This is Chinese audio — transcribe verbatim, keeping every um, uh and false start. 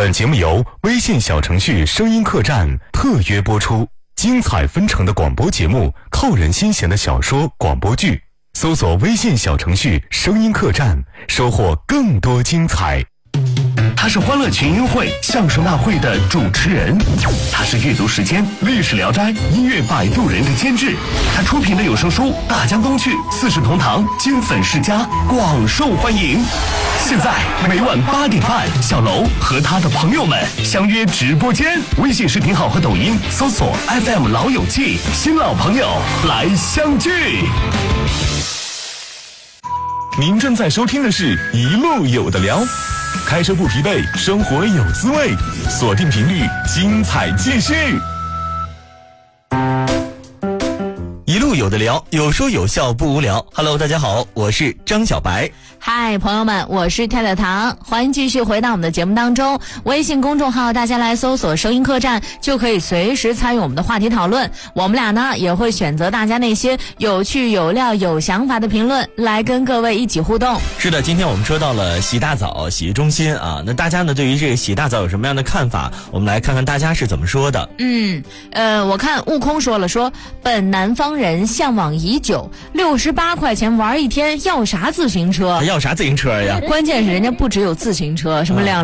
本节目由微信小程序声音客栈特约播出，精彩纷呈的广播节目，扣人心弦的小说广播剧，搜索微信小程序声音客栈，收获更多精彩。 他是欢乐群英会相声大会的主持人，他是阅读时间历史聊斋音乐摆渡人的监制，他出品的有声书《大江东去》四世同堂经粉世家广受欢迎。现在每晚八点半，小楼和他的朋友们相约直播间，微信视频号和抖音搜索 F M 老友记，新老朋友来相聚。您正在收听的是一路有的聊，开车不疲惫，生活有滋味，锁定频率，精彩继续。 一路有的聊，有说有笑不无聊。Hello， 大家好，我是张小白。 嗨，朋友们，我是跳跳糖，欢迎继续回到我们的节目当中。微信公众号大家来搜索声音客栈，就可以随时参与我们的话题讨论。我们俩呢也会选择大家那些有趣有料有想法的评论来跟各位一起互动。 是的，今天我们说到了洗大澡洗浴中心啊，那大家呢对于这个洗大澡有什么样的看法？我们来看看大家是怎么说的。 嗯呃我看悟空说了，说本南方人向往已久，六十八块钱玩一天，要啥自行车？ 要啥自行车呀？ 关键是人家不只有自行车，什么两